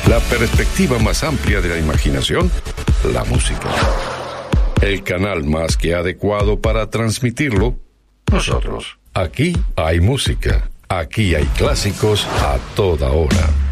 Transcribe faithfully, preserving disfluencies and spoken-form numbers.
La perspectiva más amplia de la imaginación, la música. El canal más que adecuado para transmitirlo, nosotros. Aquí hay música. Aquí hay clásicos a toda hora.